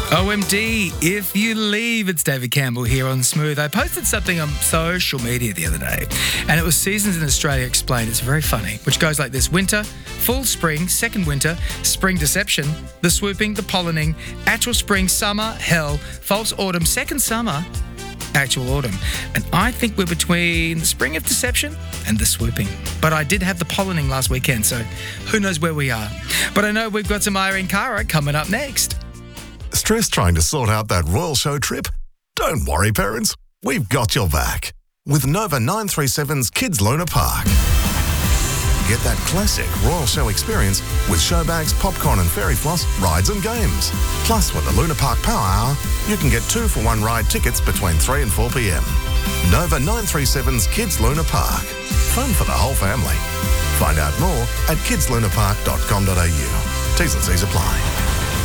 OMD, if you leave, it's David Campbell here on Smooth. I posted something on social media the other day, and it was Seasons in Australia Explained. It's very funny, which goes like this: winter, full spring, second winter, spring deception, the swooping, the pollinating, actual spring, summer, hell, false autumn, second summer, actual autumn. And I think we're between the spring of deception and the swooping. But I did have the pollinating last weekend, so who knows where we are. But I know we've got some Irene Cara coming up next. Stress trying to sort out that Royal Show trip? Don't worry, parents. We've got your back. With Nova 937's Kids Luna Park. Get that classic Royal Show experience with show bags, popcorn and fairy floss, rides and games. Plus, with the Luna Park Power Hour, you can get 2-for-1 ride tickets between 3 and 4 p.m. Nova 937's Kids Luna Park. Fun for the whole family. Find out more at kidslunapark.com.au. T's and C's apply.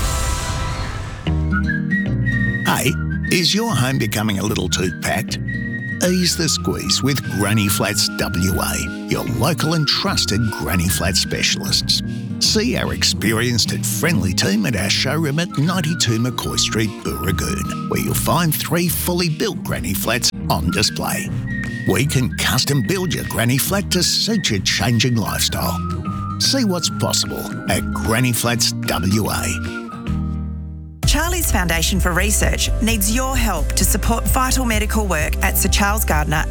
Hey, is your home becoming a little too packed? Ease the squeeze with Granny Flats WA, your local and trusted Granny Flat specialists. See our experienced and friendly team at our showroom at 92 McCoy Street, Booragoon, where you'll find 3 fully built Granny Flats on display. We can custom build your Granny Flat to suit your changing lifestyle. See what's possible at Granny Flats WA. Charlie's Foundation for Research needs your help to support vital medical work at Sir Charles Gardner